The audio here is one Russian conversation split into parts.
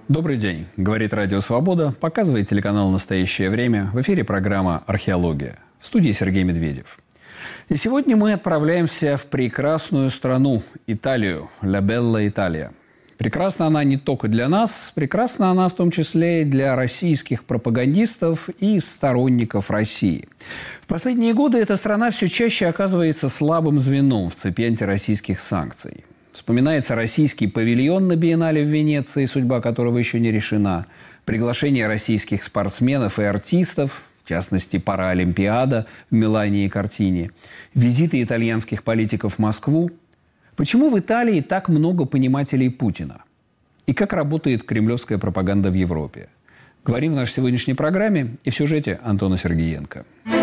Добрый день, говорит Радио Свобода, показывает телеканал «Настоящее время». В эфире программа «Археология». В студии Сергей Медведев. И сегодня мы отправляемся в прекрасную страну Италию, «Ла Белла Италия». Прекрасна она не только для нас, прекрасна она в том числе и для российских пропагандистов и сторонников России. В последние годы эта страна все чаще оказывается слабым звеном в цепи антироссийских санкций. Вспоминается российский павильон на Биеннале в Венеции, судьба которого еще не решена, приглашение российских спортсменов и артистов, в частности, Паралимпиада в Милане и Кортине, визиты итальянских политиков в Москву. Почему в Италии так много понимателей Путина? И как работает кремлевская пропаганда в Европе? Говорим в нашей сегодняшней программе и в сюжете Антона Сергеенко.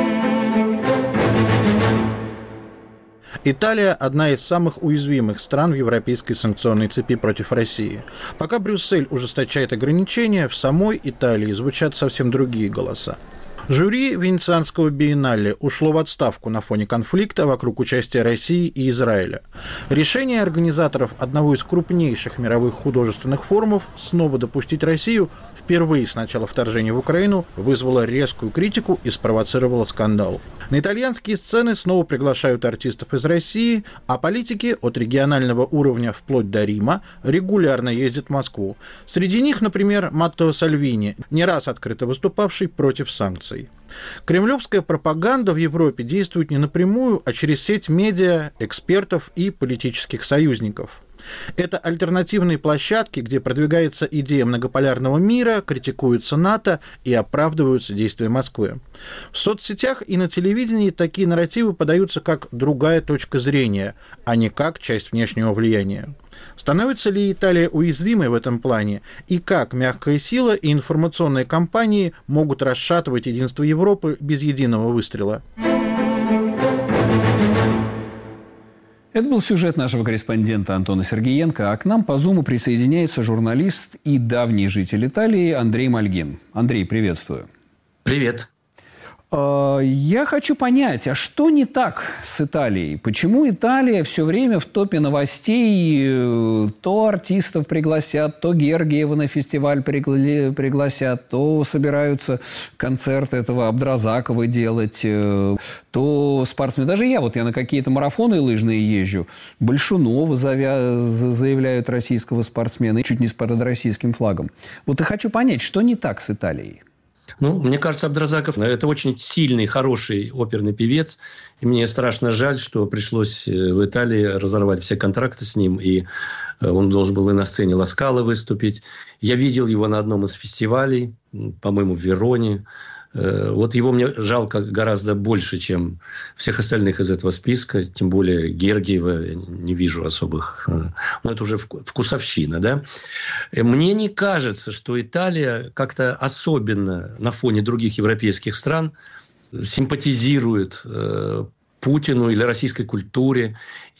Италия – одна из самых уязвимых стран в европейской санкционной цепи против России. Пока Брюссель ужесточает ограничения, в самой Италии звучат совсем другие голоса. Жюри Венецианского биеннале ушло в отставку на фоне конфликта вокруг участия России и Израиля. Решение организаторов одного из крупнейших мировых художественных форумов снова допустить Россию впервые с начала вторжения в Украину вызвало резкую критику и спровоцировало скандал. На итальянские сцены снова приглашают артистов из России, а политики от регионального уровня вплоть до Рима регулярно ездят в Москву. Среди них, например, Маттео Сальвини, не раз открыто выступавший против санкций. Кремлевская пропаганда в Европе действует не напрямую, а через сеть медиа, экспертов и политических союзников. Это альтернативные площадки, где продвигается идея многополярного мира, критикуется НАТО и оправдываются действия Москвы. В соцсетях и на телевидении такие нарративы подаются как другая точка зрения, а не как часть внешнего влияния. Становится ли Италия уязвимой в этом плане? И как мягкая сила и информационные кампании могут расшатывать единство Европы без единого выстрела? Это был сюжет нашего корреспондента Антона Сергеенко, а к нам по Зуму присоединяется журналист и давний житель Италии Андрей Мальгин. Андрей, приветствую. Привет. Я хочу понять, а что не так с Италией? Почему Италия все время в топе новостей? То артистов пригласят, то Гергиева на фестиваль пригласят, то собираются концерт этого Абдразакова делать, то спортсмены. Даже я на какие-то марафоны лыжные езжу. Большунова заявляют российского спортсмена, чуть не с российским флагом. И хочу понять, что не так с Италией? Мне кажется, Абдразаков – это очень сильный, хороший оперный певец. И мне страшно жаль, что пришлось в Италии разорвать все контракты с ним. И он должен был и на сцене Ла Скала выступить. Я видел его на одном из фестивалей, по-моему, в Вероне. Его мне жалко гораздо больше, чем всех остальных из этого списка. Тем более Гергиева я не вижу особых... это уже вкусовщина, да? Мне не кажется, что Италия как-то особенно на фоне других европейских стран симпатизирует Путину или российской культуре.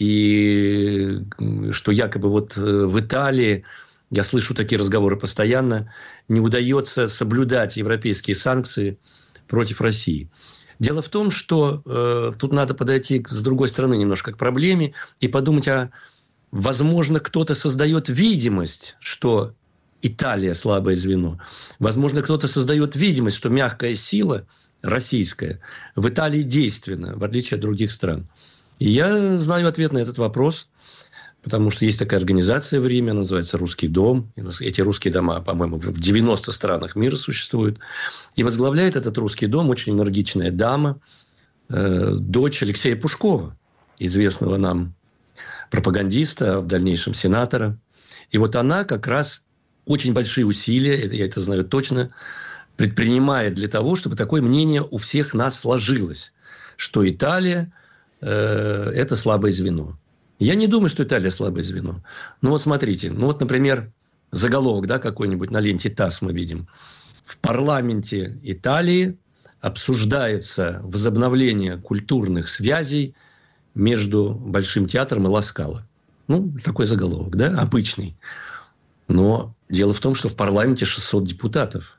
И что якобы в Италии, я слышу такие разговоры постоянно, не удается соблюдать европейские санкции против России. Дело в том, что тут надо подойти с другой стороны немножко к проблеме и подумать, возможно, кто-то создает видимость, что Италия слабое звено. Возможно, кто-то создает видимость, что мягкая сила российская в Италии действенна, в отличие от других стран. И я знаю ответ на этот вопрос. Потому что есть такая организация в Риме, она называется «Русский дом». Эти русские дома, по-моему, в 90 странах мира существуют. И возглавляет этот русский дом очень энергичная дама, дочь Алексея Пушкова, известного нам пропагандиста, а в дальнейшем сенатора. И она как раз очень большие усилия, я это знаю точно, предпринимает для того, чтобы такое мнение у всех нас сложилось, что Италия это слабое звено. Я не думаю, что Италия слабое звено. Смотрите. Например, заголовок какой-нибудь на ленте ТАСС мы видим. В парламенте Италии обсуждается возобновление культурных связей между Большим театром и Ла Скала. Такой заголовок, обычный. Но дело в том, что в парламенте 600 депутатов.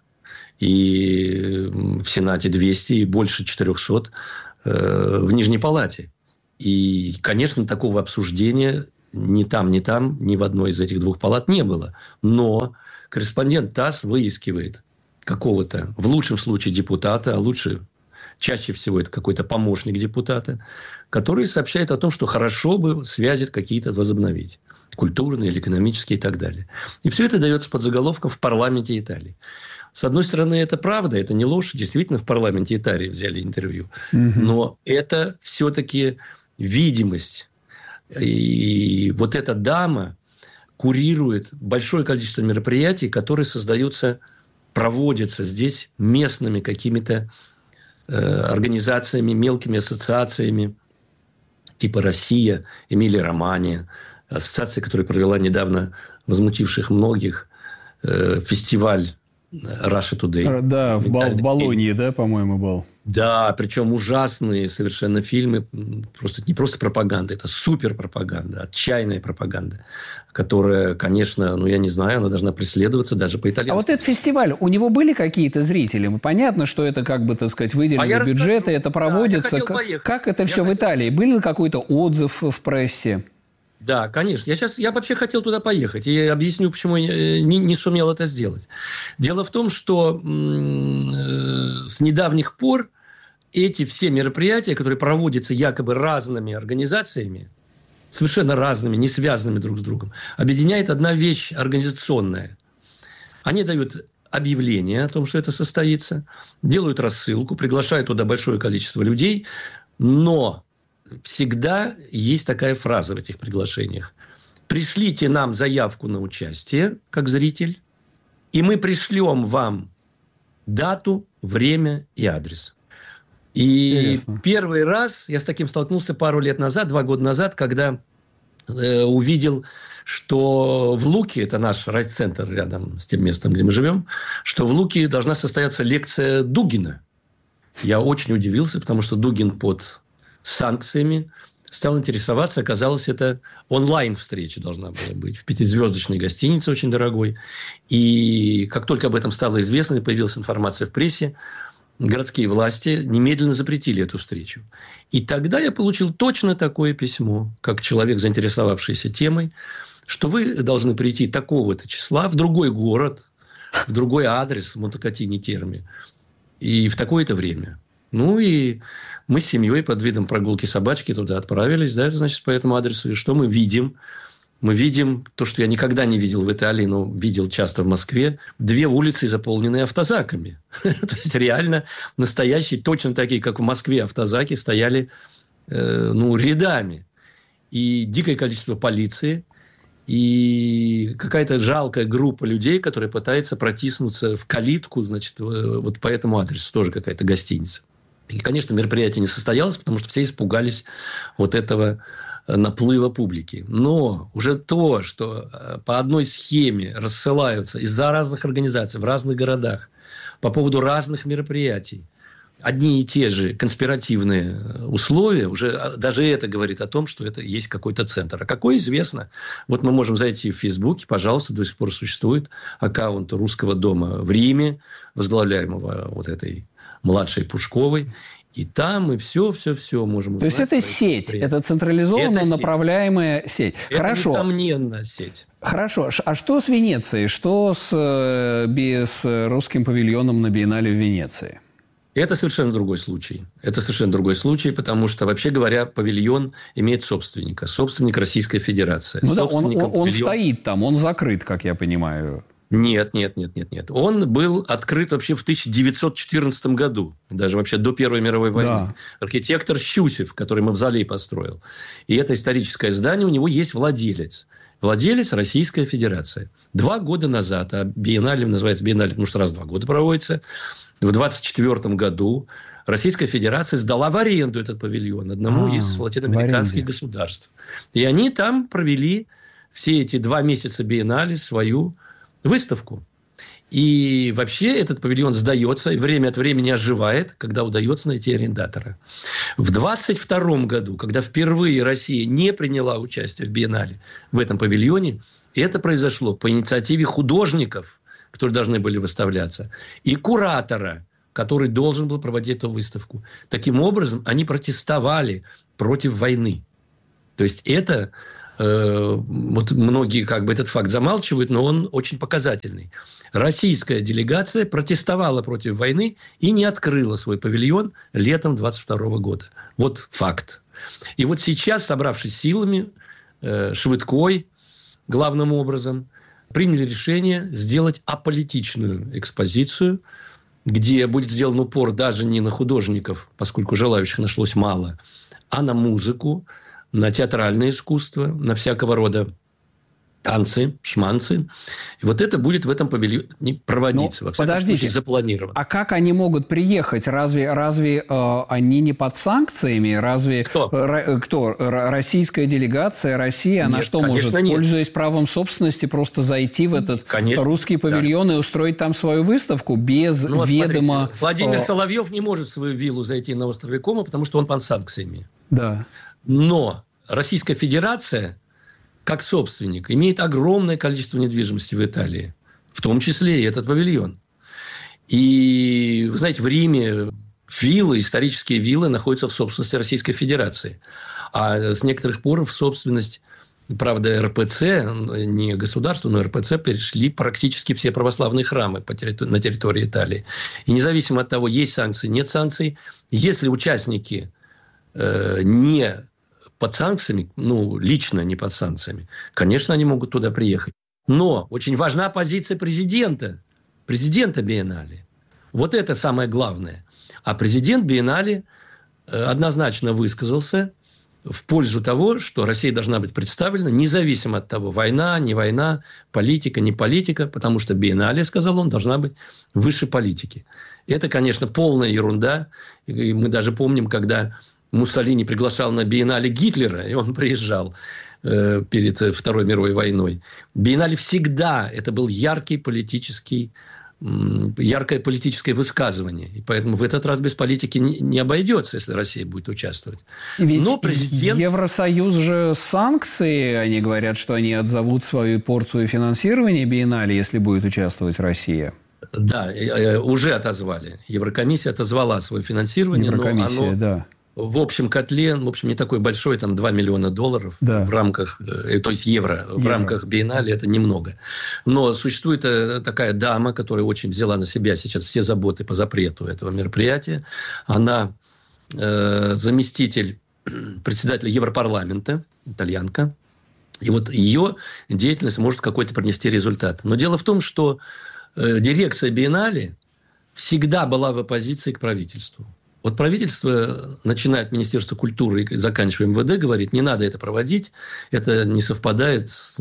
И в Сенате 200 и больше 400 в Нижней палате. И, конечно, такого обсуждения ни там, ни в одной из этих двух палат не было. Но корреспондент ТАСС выискивает какого-то, в лучшем случае, депутата, а лучше, чаще всего, это какой-то помощник депутата, который сообщает о том, что хорошо бы связи какие-то возобновить. Культурные или экономические и так далее. И все это дается под заголовком «В парламенте Италии». С одной стороны, это правда, это не ложь. Действительно, в парламенте Италии взяли интервью. Но это все-таки видимость. И вот эта дама курирует большое количество мероприятий, которые создаются, проводятся здесь местными какими-то организациями, мелкими ассоциациями, типа «Россия», «Эмилия-Романья», ассоциация, которая провела недавно возмутивших многих фестиваль Russia Today. Да, в Болонье, да, по-моему, был. Да, причем ужасные совершенно фильмы. Просто не просто пропаганда, это суперпропаганда, отчаянная пропаганда, которая, конечно, ну, я не знаю, она должна преследоваться даже по итальянски. А вот этот фестиваль, у него были какие-то зрители? Понятно, что это, как бы, так сказать, выделенные бюджеты, это проводится. Да, как это все в Италии? Был ли какой-то отзыв в прессе? Да, конечно. Я вообще хотел туда поехать. И я объясню, почему я не сумел это сделать. Дело в том, что с недавних пор эти все мероприятия, которые проводятся якобы разными организациями, совершенно разными, не связанными друг с другом, объединяет одна вещь организационная. Они дают объявление о том, что это состоится, делают рассылку, приглашают туда большое количество людей, но всегда есть такая фраза в этих приглашениях. Пришлите нам заявку на участие, как зритель, и мы пришлем вам дату, время и адрес. И интересно. Первый раз я с таким столкнулся пару лет назад, 2 года назад, когда увидел, что в Луке, это наш райцентр рядом с тем местом, где мы живем, что в Луке должна состояться лекция Дугина. Я очень удивился, потому что Дугин под санкциями, стал интересоваться. Оказалось, это онлайн-встреча должна была быть в 5-звездочной гостинице, очень дорогой. И как только об этом стало известно и появилась информация в прессе, городские власти немедленно запретили эту встречу. И тогда я получил точно такое письмо, как человек, заинтересовавшийся темой, что вы должны прийти такого-то числа в другой город, в другой адрес в Монтекатини-Терме и в такое-то время. Ну, и мы с семьей под видом прогулки собачки туда отправились, да, значит, по этому адресу. И что мы видим? Мы видим то, что я никогда не видел в Италии, но видел часто в Москве. 2 улицы, заполненные автозаками. То есть, реально настоящие, точно такие, как в Москве, автозаки стояли рядами. И дикое количество полиции. И какая-то жалкая группа людей, которая пытается протиснуться в калитку, значит, вот по этому адресу. Тоже какая-то гостиница. И, конечно, мероприятие не состоялось, потому что все испугались вот этого наплыва публики. Но уже то, что по одной схеме рассылаются из-за разных организаций в разных городах по поводу разных мероприятий одни и те же конспиративные условия, уже даже это говорит о том, что это есть какой-то центр. А какой, известно. Вот мы можем зайти в Фейсбуке, пожалуйста, до сих пор существует аккаунт Русского дома в Риме, возглавляемого вот этой младшей Пушковой. И там мы все можем узнать. То есть, это сеть, это централизованно направляемая сеть. Это, хорошо. несомненно, сеть. Хорошо. А что с Венецией? Что с русским павильоном на биеннале в Венеции? Это совершенно другой случай. Это совершенно другой случай, потому что, вообще говоря, павильон имеет собственника. Собственник Российская Федерация. Ну да, он стоит там, он закрыт, как я понимаю. Нет. Он был открыт вообще в 1914 году. Даже вообще до Первой мировой войны. Да. Архитектор Щусев, который мавзолей построил. И это историческое здание, у него есть владелец. Владелец Российская Федерация. 2 года назад, а биеннале называется биеннале, потому что раз в 2 года проводится, в 1924 году Российская Федерация сдала в аренду этот павильон одному из латиноамериканских государств. И они там провели все эти 2 месяца биеннале свою выставку. И вообще этот павильон сдается, и время от времени оживает, когда удается найти арендатора. В 1922 году, когда впервые Россия не приняла участие в биеннале в этом павильоне, это произошло по инициативе художников, которые должны были выставляться, и куратора, который должен был проводить эту выставку. Таким образом, они протестовали против войны. То есть, это вот многие как бы этот факт замалчивают, но он очень показательный. Российская делегация протестовала против войны и не открыла свой павильон летом 22 года. Вот факт. И вот сейчас, собравшись силами, Швыдкой главным образом, приняли решение сделать аполитичную экспозицию, где будет сделан упор даже не на художников, поскольку желающих нашлось мало, а на музыку, на театральное искусство, на всякого рода танцы, шманцы. И вот это будет в этом павильоне проводиться. Во всяком случае, запланировано. А как они могут приехать? Разве они не под санкциями? Разве кто? Российская делегация, Россия, она что может, пользуясь правом собственности, просто зайти в этот русский павильон и устроить там свою выставку без ведома... Смотрите, Владимир Соловьев не может в свою виллу зайти на острове Кома, потому что он под санкциями. Да. Но Российская Федерация, как собственник, имеет огромное количество недвижимости в Италии, в том числе и этот павильон. И, вы знаете, в Риме виллы, исторические виллы находятся в собственности Российской Федерации. А с некоторых пор в собственность, правда, РПЦ, не государство, но РПЦ, перешли практически все православные храмы на территории Италии. И независимо от того, есть санкции, нет санкций, если участники не под санкциями, лично не под санкциями, конечно, они могут туда приехать. Но очень важна позиция президента Биеннале. Вот это самое главное. А президент Биеннале однозначно высказался в пользу того, что Россия должна быть представлена, независимо от того, война, не война, политика, не политика, потому что Биеннале, сказал он, должна быть выше политики. Это, конечно, полная ерунда. И мы даже помним, когда Муссолини приглашал на Биеннале Гитлера, и он приезжал перед Второй мировой войной. Биеннале всегда это был яркое политическое высказывание. И поэтому в этот раз без политики не обойдется, если Россия будет участвовать. Ведь Евросоюз же санкции, они говорят, что они отзовут свою порцию финансирования Биеннале, если будет участвовать Россия. Да, уже отозвали. Еврокомиссия отозвала свое финансирование. Да. В общем котле, не такой большой, там $2 миллиона в рамках, то есть евро, в рамках Биеннале, это немного. Но существует такая дама, которая очень взяла на себя сейчас все заботы по запрету этого мероприятия. Она заместитель председателя Европарламента, итальянка. И вот ее деятельность может какой-то принести результат. Но дело в том, что дирекция Биеннале всегда была в оппозиции к правительству. Вот правительство, начиная от Министерства культуры и заканчивая МВД, говорит, не надо это проводить, это не совпадает с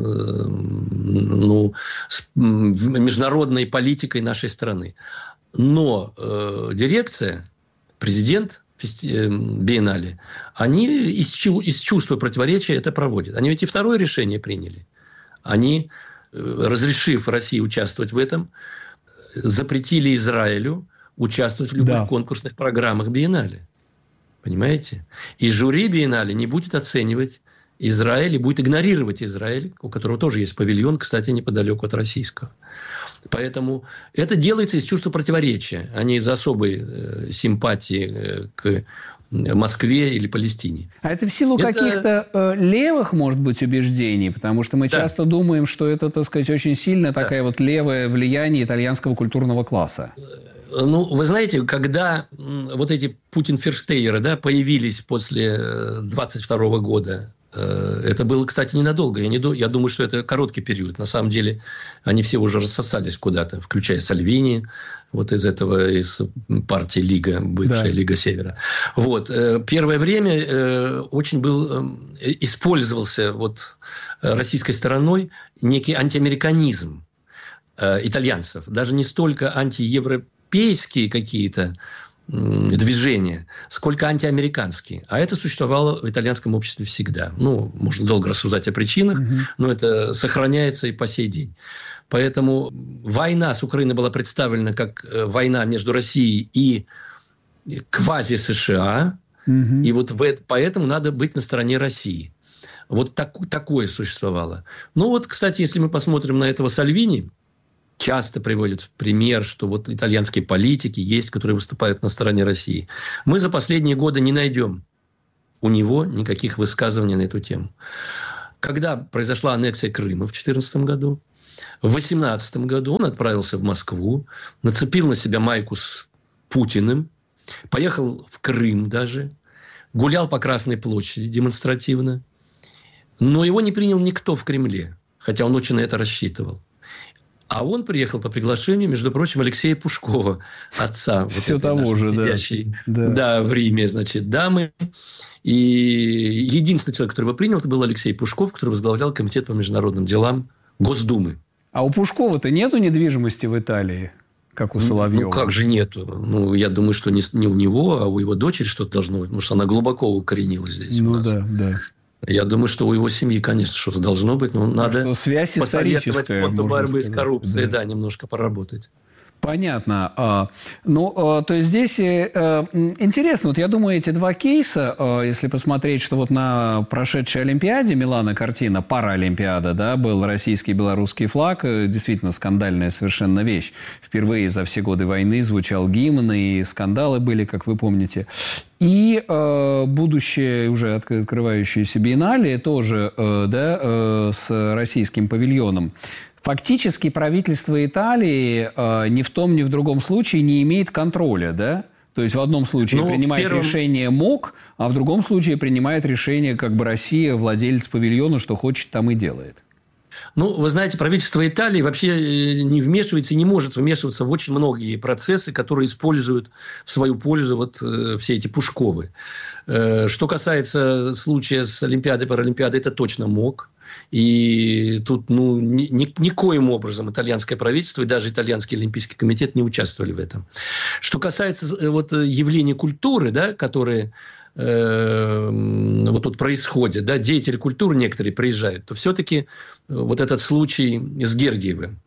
международной политикой нашей страны. Но дирекция, президент Биеннале, они из чувства противоречия это проводят. Они ведь и второе решение приняли. Они, разрешив России участвовать в этом, запретили Израилю участвовать в любых конкурсных программах Биеннале. Понимаете? И жюри Биеннале не будет оценивать Израиль и будет игнорировать Израиль, у которого тоже есть павильон, кстати, неподалеку от российского. Поэтому это делается из чувства противоречия, а не из особой симпатии к Москве или Палестине. А это в силу каких-то левых, может быть, убеждений? Потому что мы часто думаем, что это, так сказать, очень сильно такое вот левое влияние итальянского культурного класса. Вы знаете, когда вот эти путинферштейеры появились после 22 года, это было, кстати, ненадолго. Я думаю, что это короткий период. На самом деле, они все уже рассосались куда-то, включая Сальвини, из партии Лига, бывшая Лига Севера. Первое время очень использовался российской стороной некий антиамериканизм итальянцев. Даже не столько антиевропейские какие-то движения, сколько антиамериканские. А это существовало в итальянском обществе всегда. Можно долго рассуждать о причинах, но это сохраняется и по сей день. Поэтому война с Украиной была представлена как война между Россией и квази-США. И поэтому надо быть на стороне России. Такое существовало. Кстати, если мы посмотрим на этого Сальвини, часто приводят в пример, что итальянские политики есть, которые выступают на стороне России. Мы за последние годы не найдем у него никаких высказываний на эту тему. когда произошла аннексия Крыма в 2014 году, в 2018 году он отправился в Москву, нацепил на себя майку с Путиным, поехал в Крым даже, гулял по Красной площади демонстративно, но его не принял никто в Кремле, хотя он очень на это рассчитывал. А он приехал по приглашению, между прочим, Алексея Пушкова, отца все вот того же, сидящей в Риме, значит, дамы. И единственный человек, который его принял, это был Алексей Пушков, который возглавлял Комитет по международным делам Госдумы. А у Пушкова-то нету недвижимости в Италии, как у Соловьева? Ну, как же нету? Ну, я думаю, что не у него, а у его дочери что-то должно быть, потому что она глубоко укоренилась здесь у нас. Да. Я думаю, что у его семьи, конечно, что-то должно быть, но надо связь историческая, фонду борьбы с коррупцией, да, немножко поработать. Понятно. То есть здесь интересно, вот я думаю, эти два кейса, если посмотреть, что вот на прошедшей Олимпиаде Милана картина, Паралимпиада, да, был российский и белорусский флаг, действительно скандальная совершенно вещь. Впервые за все годы войны звучал гимн, и скандалы были, как вы помните. И будущее, уже открывающееся биеннале, тоже с российским павильоном. Фактически правительство Италии ни в том, ни в другом случае не имеет контроля, да? То есть в одном случае принимает решение МОК, а в другом случае принимает решение как бы Россия, владелец павильона, что хочет, там и делает. Ну, вы знаете, правительство Италии вообще не вмешивается и не может вмешиваться в очень многие процессы, которые используют в свою пользу вот все эти Пушковы. Что касается случая с Олимпиадой, Паралимпиадой, это точно МОК. И тут никоим образом итальянское правительство и даже итальянский олимпийский комитет не участвовали в этом. Что касается вот явлений культуры, да, которые вот тут происходят, да, деятели культуры некоторые приезжают, то все-таки вот этот случай с Гергиевым.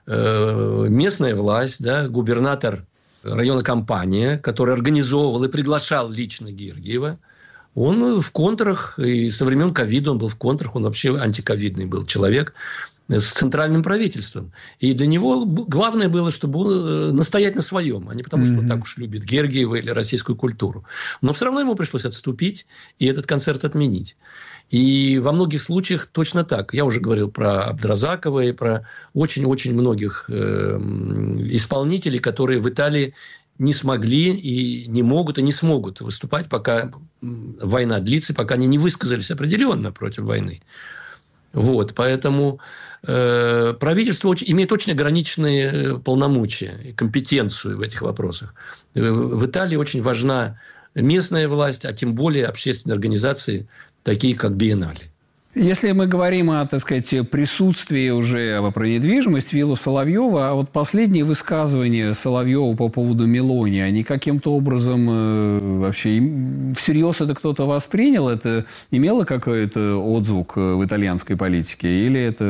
Местная власть, да, губернатор района Кампания, который организовывал и приглашал лично Гергиева, он в контрах, и со времен ковида он был в контрах, он вообще антиковидный был человек с центральным правительством. И для него главное было, чтобы он настоять на своем, а не потому, что он так уж любит Гергиева или российскую культуру. Но все равно ему пришлось отступить и этот концерт отменить. И во многих случаях точно так. Я уже говорил про Абдразакова и про очень-очень многих исполнителей, которые в Италии не смогли и не могут, и не смогут выступать, пока война длится, пока они не высказались определенно против войны. Вот, поэтому правительство имеет очень ограниченные полномочия и компетенцию в этих вопросах. В Италии очень важна местная власть, а тем более общественные организации, такие как биеннале. Если мы говорим о, так сказать, присутствии уже про недвижимость виллы Соловьева, а вот последние высказывания Соловьева по поводу Мелони, они каким-то образом вообще всерьез это кто-то воспринял? Это имело какой-то отзвук в итальянской политике? Или это...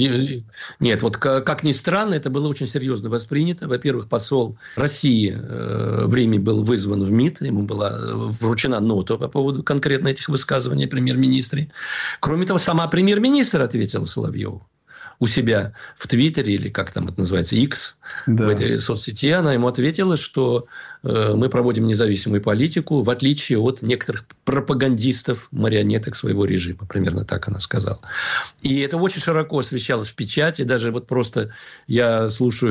Нет, вот как ни странно, это было очень серьезно воспринято. Во-первых, посол России в Риме был вызван в МИД, ему была вручена нота по поводу конкретно этих высказываний премьер-министра. Кроме того, сама премьер-министр ответила Соловьеву у себя в Твиттере, или как там это называется, X, в этой соцсети. Она ему ответила, что мы проводим независимую политику, в отличие от некоторых пропагандистов, марионеток своего режима. Примерно так она сказала. И это очень широко освещалось в печати. Даже вот просто я слушаю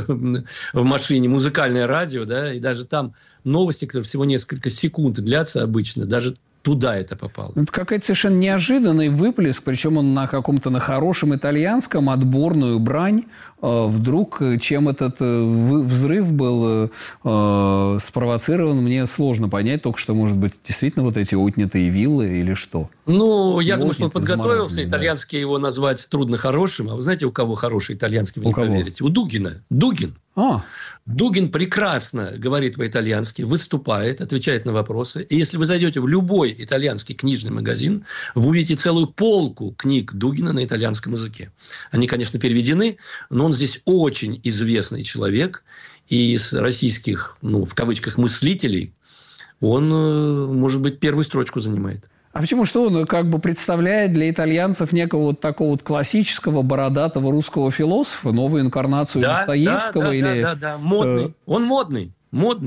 в машине музыкальное радио, да, и даже там новости, которые всего несколько секунд длятся обычно, даже туда это попало. Это какой-то совершенно неожиданный выплеск, причем он на каком-то хорошем итальянском, отборную брань. Вдруг, чем этот взрыв был спровоцирован, мне сложно понять. Только что, может быть, действительно вот эти отнятые виллы или что? Ну, я думаю, что он подготовился. Итальянский его назвать трудно хорошим. А вы знаете, у кого хороший итальянский, вы не поверите? У Дугина. Дугин. Дугин прекрасно говорит по-итальянски, выступает, отвечает на вопросы. И если вы зайдете в любой итальянский книжный магазин, вы увидите целую полку книг Дугина на итальянском языке. Они, конечно, переведены, но он здесь очень известный человек. И из российских, в кавычках, мыслителей он, может быть, первую строчку занимает. А почему? Что он как бы представляет для итальянцев некого вот такого вот классического бородатого русского философа, новую инкарнацию Достоевского? Да, модный. Он модный.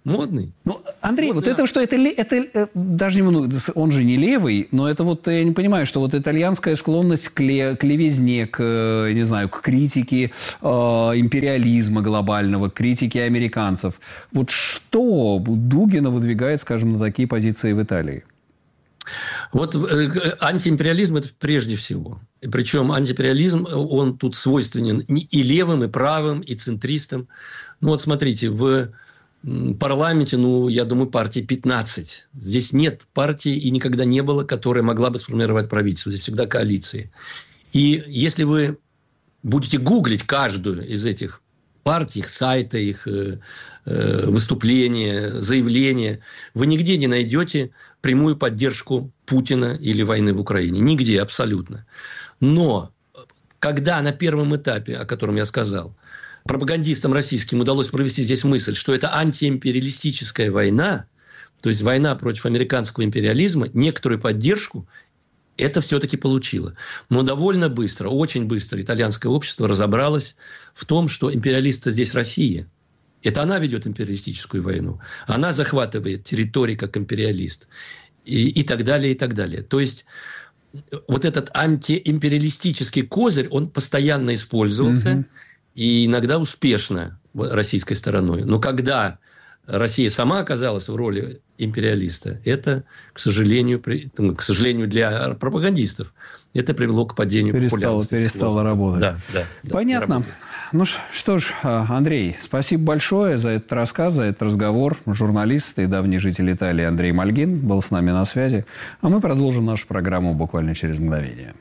Модный. Ну, Андрей, вот это что, это даже он же не левый, но это вот, я не понимаю, что вот итальянская склонность к левизне, не знаю, к критике империализма глобального, к критике американцев. Вот что Дугина выдвигает, скажем, на такие позиции в Италии? Вот антиимпериализм – это прежде всего. Причем антиимпериализм, он тут свойственен и левым, и правым, и центристам. Ну вот смотрите, в парламенте, я думаю, партий 15. Здесь нет партии и никогда не было, которая могла бы сформировать правительство. Здесь всегда коалиции. И если вы будете гуглить каждую из этих партий, их сайты, их выступления, заявления, вы нигде не найдете прямую поддержку Путина или войны в Украине. Нигде абсолютно. Но когда на первом этапе, о котором я сказал, пропагандистам российским удалось провести здесь мысль, что это антиимпериалистическая война, то есть война против американского империализма, некоторую поддержку это все-таки получило. Но довольно быстро, очень быстро итальянское общество разобралось в том, что империалист здесь Россия. Это она ведет империалистическую войну. Она захватывает территории как империалист. И так далее, и так далее. То есть вот этот антиимпериалистический козырь, он постоянно использовался, и иногда успешно российской стороной. Но когда Россия сама оказалась в роли империалиста, это, к сожалению для пропагандистов, это привело к падению популярности. Перестало работать. Да, понятно. Ну что ж, Андрей, спасибо большое за этот рассказ, за этот разговор. Журналист и давний житель Италии Андрей Мальгин был с нами на связи. А мы продолжим нашу программу буквально через мгновение.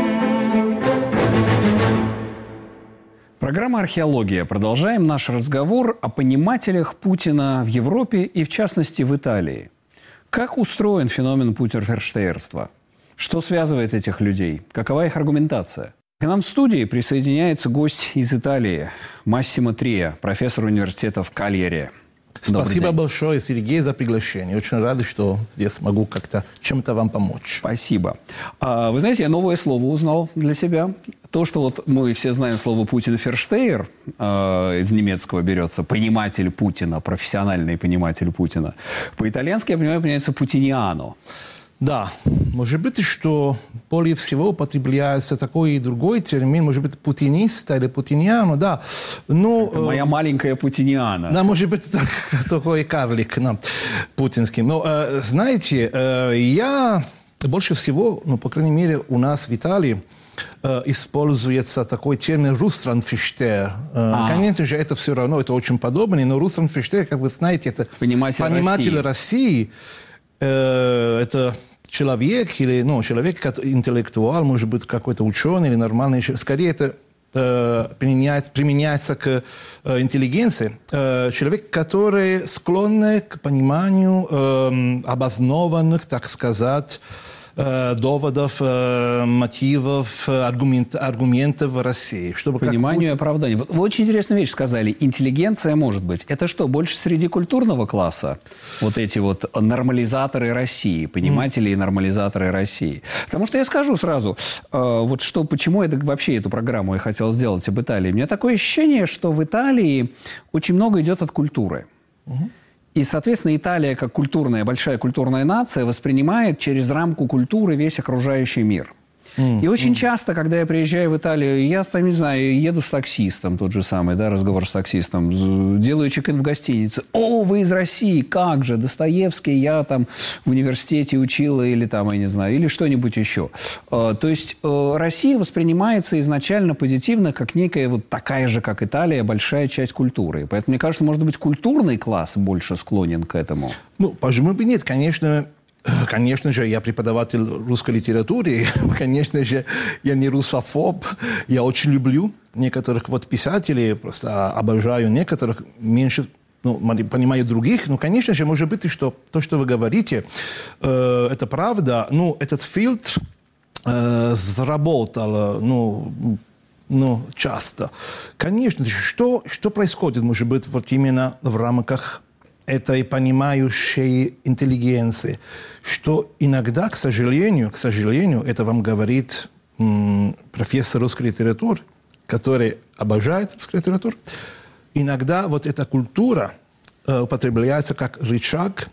Программа «Археология». Продолжаем наш разговор о понимателях Путина в Европе и, в частности, в Италии. Как устроен феномен путерферштейерства? Что связывает этих людей? Какова их аргументация? К нам в студии присоединяется гость из Италии Массимо Трия, профессор университета в Кальяре. Спасибо большое, Сергей, за приглашение. Очень рад, что здесь могу как-то чем-то вам помочь. Спасибо. Вы знаете, я новое слово узнал для себя. То, что вот мы все знаем слово «путинферштейер», из немецкого берется, пониматель Путина, профессиональный пониматель Путина. По-итальянски, я понимаю, понимается «путиниано». Да, может быть, что более всего употребляется такой и другой термин, может быть, путиниста или путиниано, да. Но, это моя маленькая путиниана. Да, может быть, такой карлик, да, путинский. Но, знаете, я больше всего, по крайней мере, у нас в Италии используется такой термин «рустрандферштейер». Конечно же, это все равно, это очень подобно, но рустрандферштейер, как вы знаете, это пониматель России. Это человек, или, человек, интеллектуал, может быть, какой-то ученый или нормальный. Скорее, это применяется к интеллигенции. Человек, который склонен к пониманию обоснованных, так сказать, доводов, мотивов, аргументов России. Чтобы пониманию и оправданию. Вы очень интересную вещь сказали. Интеллигенция может быть. Это что, больше среди культурного класса? Вот эти вот нормализаторы России, пониматели и нормализаторы России. Потому что я скажу сразу, почему это вообще эту программу я хотел сделать об Италии. У меня такое ощущение, что в Италии очень много идет от культуры. И, соответственно, Италия, как большая культурная нация, воспринимает через рамку культуры весь окружающий мир. И очень часто, когда я приезжаю в Италию, я там, не знаю, еду с таксистом, тот же самый, разговор с таксистом, делаю чек-ин в гостинице. О, вы из России, как же, Достоевский, я там в университете учила, или там, я не знаю, или что-нибудь еще. То есть Россия воспринимается изначально позитивно, как некая вот такая же, как Италия, большая часть культуры. Поэтому, мне кажется, может быть, культурный класс больше склонен к этому. Почему бы нет, Конечно же, я преподаватель русской литературы, конечно же, я не русофоб, я очень люблю некоторых писателей, просто обожаю некоторых, меньше понимаю других, конечно же, может быть, что то, что вы говорите, это правда, этот фильтр заработал, часто. Конечно же, что происходит, может быть, именно в рамках этой понимающей интеллигенции, что иногда, к сожалению, это вам говорит профессор русской литературы, который обожает русскую литературу, иногда эта культура употребляется как рычаг,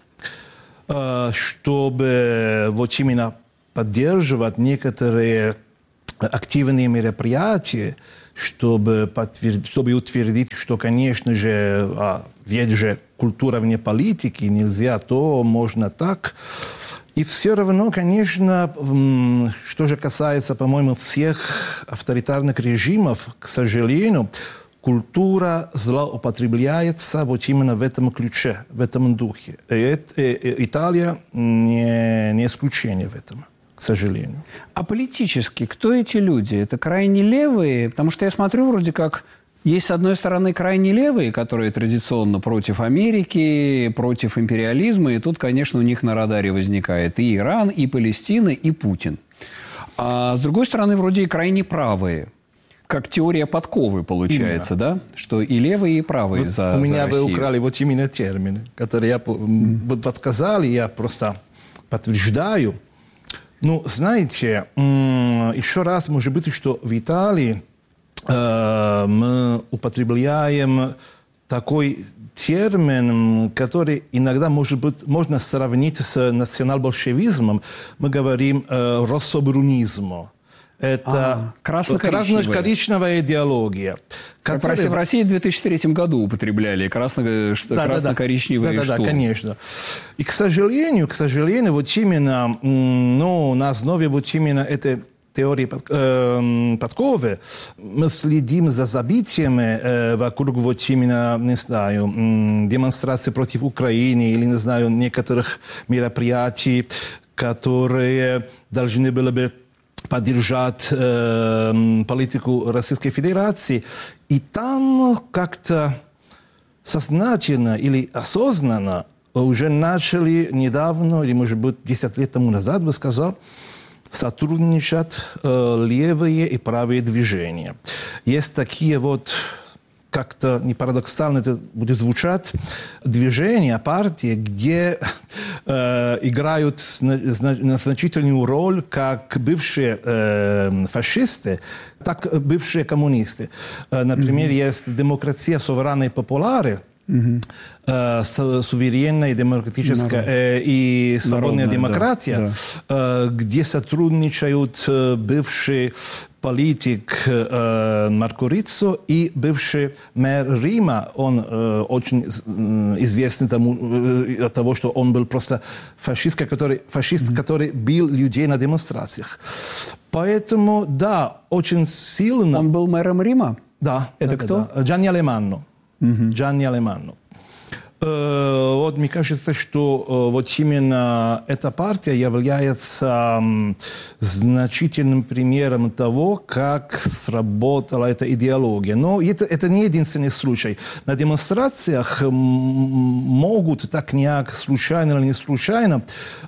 чтобы вот именно поддерживать некоторые активные мероприятия, чтобы утвердить, что, конечно же, ведь же культура вне политики, нельзя то, можно так. И все равно, конечно, что же касается, по-моему, всех авторитарных режимов, к сожалению, культура злоупотребляется вот именно в этом ключе, в этом духе. И Италия не исключение в этом, к сожалению. А политически кто эти люди? Это крайне левые? Потому что я смотрю, вроде как есть, с одной стороны, крайне левые, которые традиционно против Америки, против империализма, и тут, конечно, у них на радаре возникает и Иран, и Палестина, и Путин. А с другой стороны, вроде и крайне правые. Как теория подковы получается, именно. Да? Что и левые, и правые вот за у меня Россию. вы украли вот именно термины, которые я подсказали, я просто подтверждаю. Ну, знаете, еще раз, может быть, что в Италии мы употребляем такой термин, который иногда, может быть, можно сравнить с национал-большевизмом. Мы говорим «россобрунизм». Это красно-коричневая идеология. В России в 2003 году употребляли красно-коричневые штурмы. Да, конечно. И, к сожалению, вот именно на основе вот именно этой теории подковы мы следим за событиями вокруг вот именно, не знаю, демонстраций против Украины или, не знаю, некоторых мероприятий, которые должны были бы поддержать политику Российской Федерации. И там как-то сознательно или осознанно уже начали недавно, или, может быть, 10 лет тому назад, бы сказал, сотрудничать левые и правые движения. Есть такие вот, как-то не парадоксально это будет звучать, движения, партии, где играют значительную роль как бывшие фашисты, так и бывшие коммунисты. Например, есть «Демократия суверенной популяры», суверенная, демократическая и свободная демократия, да. Где сотрудничают бывший политик Марко Риццо и бывший мэр Рима. Он очень известный от того, что он был просто фашист, который бил людей на демонстрациях. Поэтому, да, очень сильно... Он был мэром Рима? Да. Это да, кто? Да. Джанни Алеманно. Джанни Алеманно. Вот мне кажется, что вот именно эта партия является значительным примером того, как сработала эта идеология. Но это не единственный случай. На демонстрациях могут так случайно или не случайно,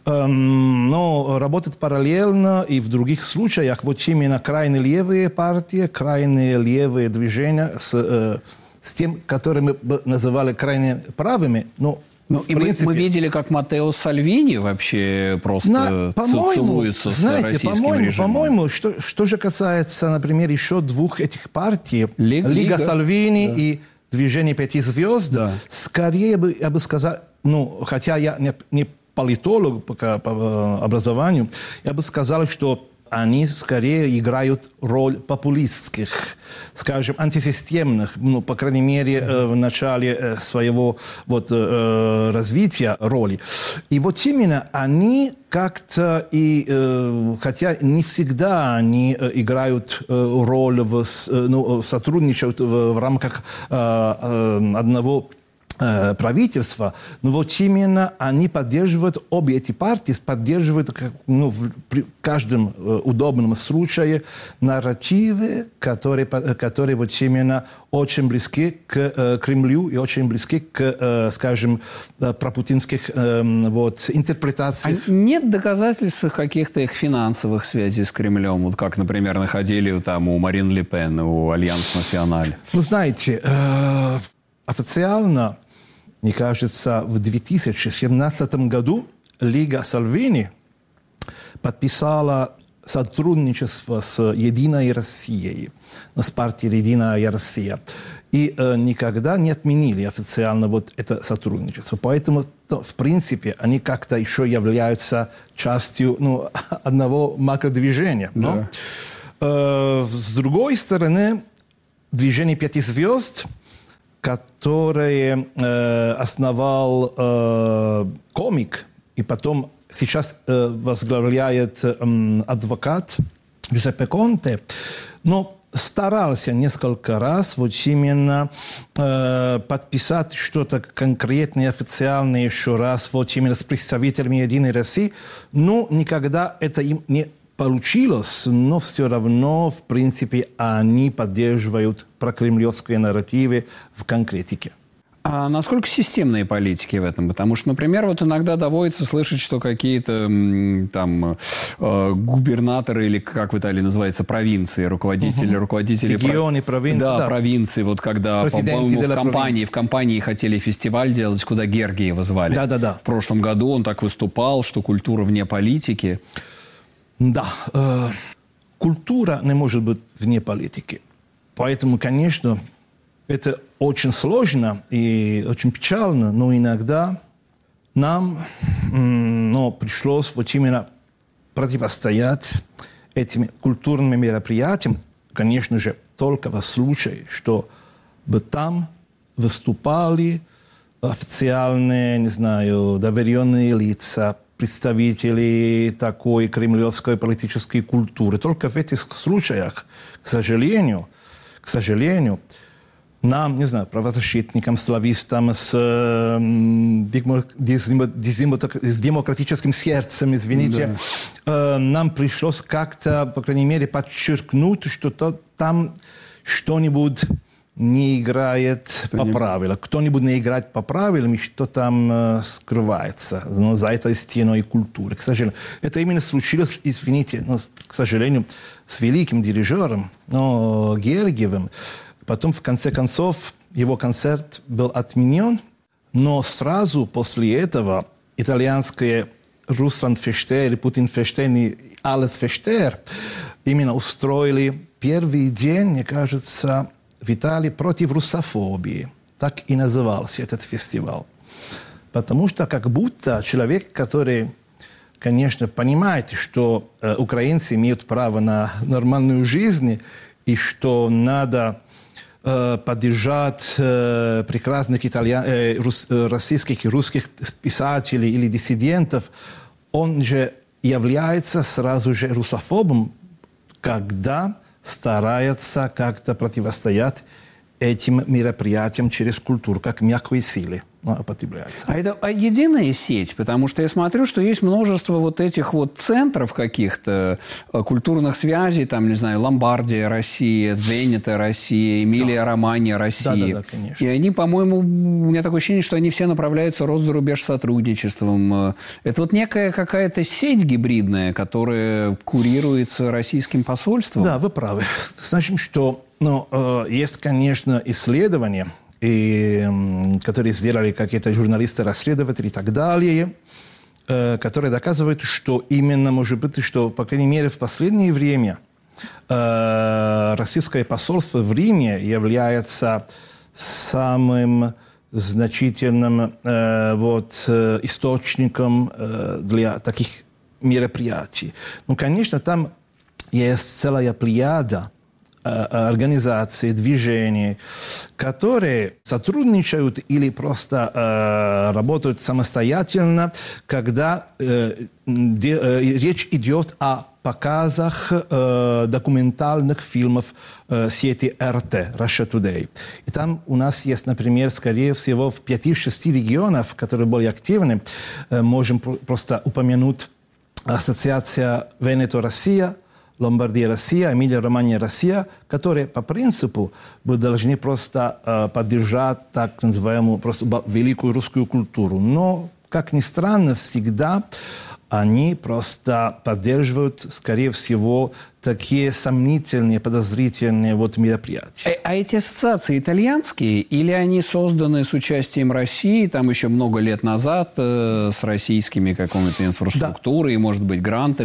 но работать параллельно и в других случаях вот именно крайне левые партии, крайне левые движения с тем, которые мы называли крайне правыми, но и принципе... мы видели, как Маттео Сальвини вообще просто целуется с российским режимом. По-моему, что же касается, например, еще двух этих партий, Лига Сальвини и Движение Пяти Звезд, да. Скорее я бы сказал, хотя я не политолог по образованию, я бы сказал, что они скорее играют роль популистских, скажем, антисистемных, по крайней мере, в начале своего развития роли. И вот именно они как-то, хотя не всегда они играют роль, сотрудничают в рамках одного правительства, но вот именно они поддерживают, обе эти партии поддерживают при каждом удобном случае нарративы, которые вот именно очень близки к Кремлю и очень близки к, скажем, пропутинских интерпретациям. А нет доказательств каких-то их финансовых связей с Кремлем, вот как, например, находили там у Марин Ле Пен, у Альянс Националь? Ну, знаете, официально, мне кажется, в 2017 году Лига Сальвини подписала сотрудничество с «Единой Россией», с партией «Единая Россия». и никогда не отменили официально вот это сотрудничество. Поэтому, в принципе, они как-то еще являются частью одного макродвижения. Да. С другой стороны, движение «Пяти звезд», которое основал комик, и потом сейчас возглавляет адвокат Джузеппе Конте, но старался несколько раз вот именно подписать что-то конкретное, официальное еще раз вот именно с представителями «Единой России», но никогда это им не получилось, но все равно, в принципе, они поддерживают прокремлевские нарративы в конкретике. А насколько системные политики в этом? Потому что, например, вот иногда доводится слышать, что какие-то там губернаторы или, как в Италии называется, провинции, руководители регионы, провинции. Да, провинции. Вот когда, по-моему, в компании хотели фестиваль делать, куда Гергиева звали. Да. В прошлом году он так выступал, что культура вне политики. Да, культура не может быть вне политики. Поэтому, конечно, это очень сложно и очень печально, но иногда нам пришлось вот именно противостоять этим культурным мероприятиям, конечно же, только в случае, чтобы там выступали официальные, не знаю, доверенные лица, представители такой кремлевской политической культуры. Только в этих случаях, к сожалению, нам, не знаю, правозащитникам, славистам с демократическим сердцем, извините, нам пришлось как-то, по крайней мере, подчеркнуть, что там что-нибудь не играет по правилам. Кто-нибудь не играет по правилам, и что там скрывается за этой стеной культуры. К сожалению, это именно случилось, извините, к сожалению, с великим дирижером Гергиевым. Потом, в конце концов, его концерт был отменен, но сразу после этого итальянские Руслан Фештер, Путин Фештер и Алет Фештер именно устроили первый день, мне кажется, в Италии против русофобии. Так и назывался этот фестиваль. Потому что как будто человек, который, конечно, понимает, что украинцы имеют право на нормальную жизнь и что надо поддержать прекрасных российских и русских писателей или диссидентов, он же является сразу же русофобом, когда старается как-то противостоять этим мероприятиям через культуру, как мягкой силе употребляется. А это единая сеть? Потому что я смотрю, что есть множество вот этих вот центров каких-то культурных связей, там, не знаю, Ломбардия, Россия, Венето, Россия, Эмилия-Романья, Россия. Да, конечно. И они, по-моему, у меня такое ощущение, что они все направляются рост за рубеж сотрудничеством. Это вот некая какая-то сеть гибридная, которая курируется российским посольством? Да, вы правы. Значит, что есть, конечно, исследования, которые сделали какие-то журналисты-расследователи и так далее, которые доказывают, что именно, может быть, что, по крайней мере, в последнее время российское посольство в Риме является самым значительным источником для таких мероприятий. Конечно, там есть целая плеяда организации, движений, которые сотрудничают или просто работают самостоятельно, когда речь идет о показах документальных фильмов сети РТ, Russia Today. И там у нас есть, например, скорее всего, в 5-6 регионах, которые более активны, можем просто упомянуть Ассоциация Венето-Россия, Ломбардия Россия, Эмилия-Романья Россия, которые по принципу мы должны просто поддержать так называемую просто великую русскую культуру. Но, как ни странно, всегда они просто поддерживают, скорее всего, такие сомнительные, подозрительные мероприятия. А эти ассоциации итальянские или они созданы с участием России, там еще много лет назад, с российскими какой-то инфраструктурой, может быть, грантами?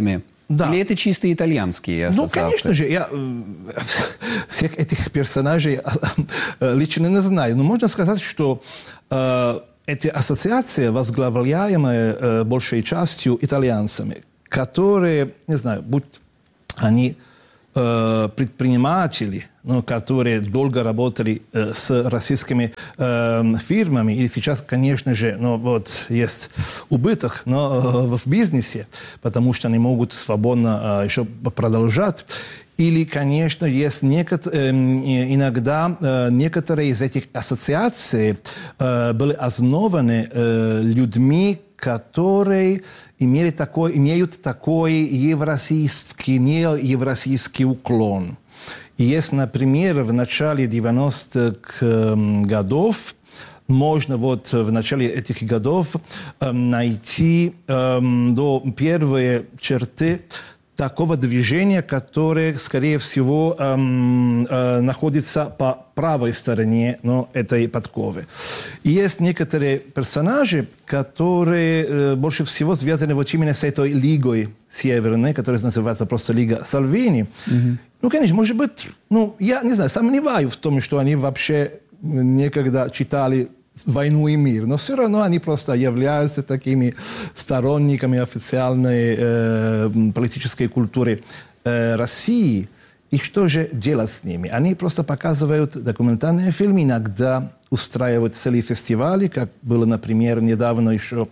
Да. Или это чисто итальянские ассоциации? Ну, конечно же, я всех этих персонажей лично не знаю. Но можно сказать, что эти ассоциации, возглавляемые большей частью итальянцами, которые, не знаю, будь они предприниматели, которые долго работали с российскими фирмами, и сейчас, конечно же, есть убыток в бизнесе, потому что они могут свободно еще продолжать. Или, конечно, есть иногда некоторые из этих ассоциаций были основаны людьми, которые имеют такой неевросийский уклон. И есть, например, в начале 90-х годов, можно в начале этих годов найти первые черты такого движения, которое, скорее всего, находится по правой стороне этой подковы. И есть некоторые персонажи, которые больше всего связаны именно с этой лигой северной, которая называется просто Лига Сальвини. Ну, конечно, может быть, я не знаю, сомневаюсь в том, что они вообще некогда читали «Войну и мир», но все равно они просто являются такими сторонниками официальной политической культуры России. И что же делать с ними? Они просто показывают документальные фильмы, иногда устраивают целые фестивали, как было, например, недавно еще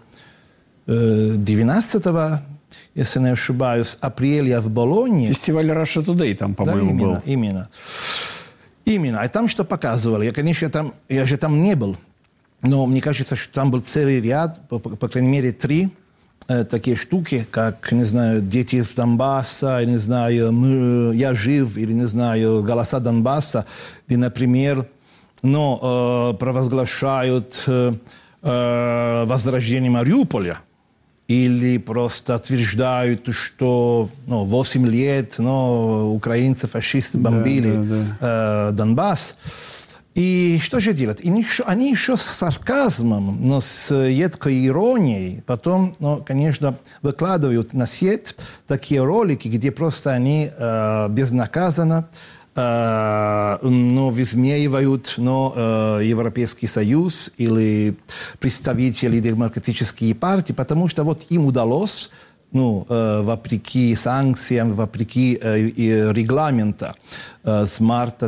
19 если не ошибаюсь, апреля в Болонье. Фестиваль Russia Today там, по-моему, был. Именно. И там что показывали? Я же там не был. Но мне кажется, что там был целый ряд, по крайней мере, 3 такие штуки, как, не знаю, «Дети из Донбасса», не знаю, «Я жив», или, не знаю, «Голоса Донбасса», где, например, провозглашают возрождение Мариуполя. Или просто утверждают, что 8 лет украинцы, фашисты бомбили Донбасс. И что же делать? Они еще с сарказмом, но с едкой иронией потом, конечно, выкладывают на сеть такие ролики, где просто они безнаказанно высмеивают Европейский Союз или представителей демократических партий, потому что им удалось, вопреки санкциям, вопреки регламента с марта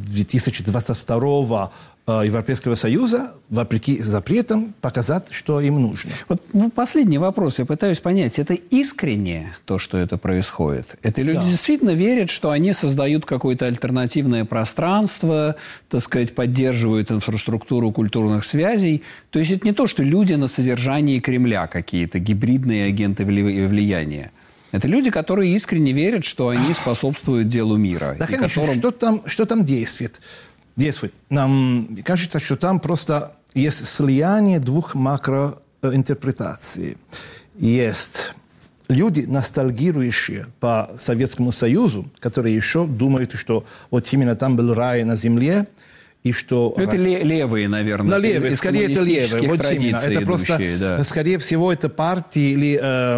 2022 Европейского Союза, вопреки запретам, показать, что им нужно. Последний вопрос. Я пытаюсь понять, это искренне то, что это происходит? Это люди действительно верят, что они создают какое-то альтернативное пространство, так сказать, поддерживают инфраструктуру культурных связей? То есть это не то, что люди на содержании Кремля какие-то, гибридные агенты влияния. Это люди, которые искренне верят, что они способствуют делу мира. Да, конечно. Что там действует? Нам кажется, что там просто есть слияние 2 макроинтерпретаций. Есть люди, ностальгирующие по Советскому Союзу, которые еще думают, что именно там был рай на земле, и что... Это левые, наверное. Левые, скорее это левые. Именно. Это просто, скорее всего, это партии или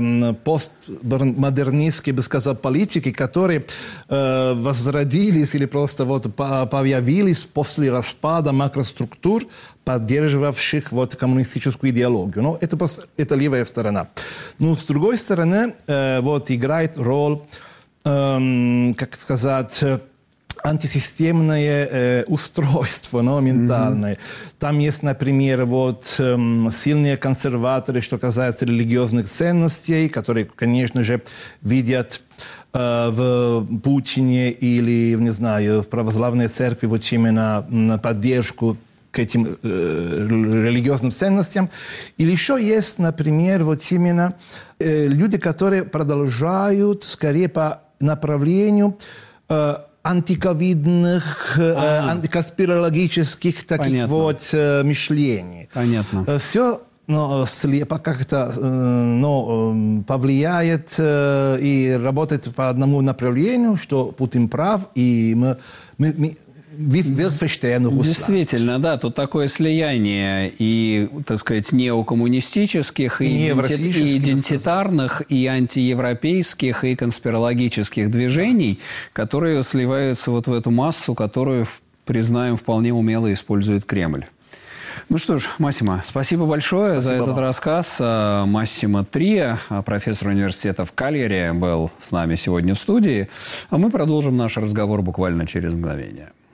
постмодернистские, бы сказал, политики, которые возродились или просто появились после распада макроструктур, поддерживавших коммунистическую идеологию. Это левая сторона. Но с другой стороны, играет роль, как сказать... антисистемное устройство ментальное. Там есть, например, сильные консерваторы, что касается религиозных ценностей, которые, конечно же, видят в Путине или, не знаю, в православной церкви именно поддержку к этим религиозным ценностям. Или еще есть, например, именно люди, которые продолжают скорее по направлению антиковидных, антиконспирологических таких мышлений. Понятно. Все как-то повлияет и работает по одному направлению, что Путин прав, и мы Действительно, да, тут такое слияние и, так сказать, неокоммунистических, и идентитарных, и антиевропейских, и конспирологических движений, которые сливаются вот в эту массу, которую, признаем, вполне умело использует Кремль. Ну что ж, Массимо, спасибо большое за этот рассказ. Массимо Трия, профессор университета в Кальяри, был с нами сегодня в студии. А мы продолжим наш разговор буквально через мгновение.